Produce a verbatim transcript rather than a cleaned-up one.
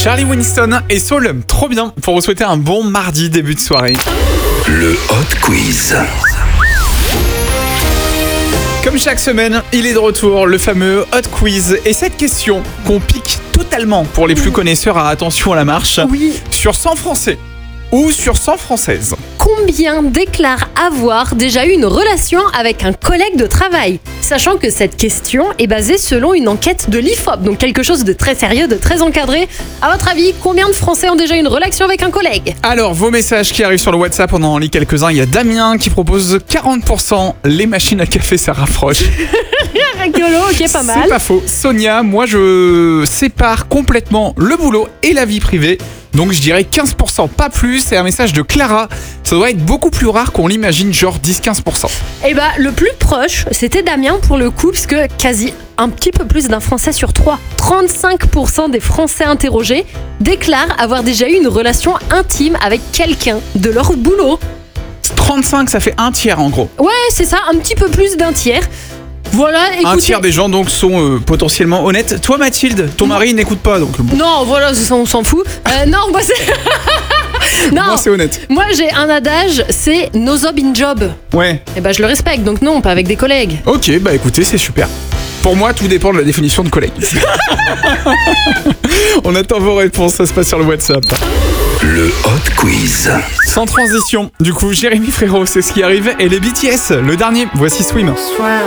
Charlie Winston et Soul, trop bien pour vous souhaiter un bon mardi début de soirée. Le Hot Quiz. Comme chaque semaine, il est de retour, le fameux Hot Quiz. Et cette question qu'on pique totalement pour les plus connaisseurs à Attention à la marche, Oui. sur cent Français ou sur cent Françaises. Combien déclarent avoir déjà eu une relation avec un collègue de travail? Sachant que cette question est basée selon une enquête de l'I F O P, donc quelque chose de très sérieux, de très encadré. À votre avis, combien de Français ont déjà eu une relation avec un collègue? Alors, vos messages qui arrivent sur le WhatsApp, on en lit quelques-uns. Il y a Damien qui propose quarante pour cent. Les machines à café, ça rapproche. Rigolo, ok, pas mal. C'est pas faux. Sonia, moi je sépare complètement le boulot et la vie privée. Donc je dirais quinze pour cent, pas plus. C'est un message de Clara. Ça doit être beaucoup plus rare qu'on l'imagine, genre dix à quinze pour cent. Eh bah, le plus proche, c'était Damien pour le coup, parce que quasi un petit peu plus d'un Français sur trois, trente-cinq pour cent des Français interrogés déclarent avoir déjà eu une relation intime avec quelqu'un de leur boulot. trente-cinq, ça fait un tiers en gros. Ouais, c'est ça, un petit peu plus d'un tiers. Voilà, écoutez... Un tiers des gens donc sont euh, potentiellement honnêtes. Toi Mathilde, ton mari n'écoute pas donc. Bon, Non, voilà, ça, on s'en fout. Euh, non, moi c'est... non, moi c'est honnête. moi j'ai un adage, c'est no job in job. Ouais. Et bah je le respecte, donc non, pas avec des collègues. Ok, bah écoutez, c'est super. Pour moi, tout dépend de la définition de collègue. On attend vos réponses, ça se passe sur le WhatsApp. Le Hot Quiz. Sans transition, du coup, Jérémy Frérot, c'est ce qui arrive. Et les B T S, le dernier, voici Swim.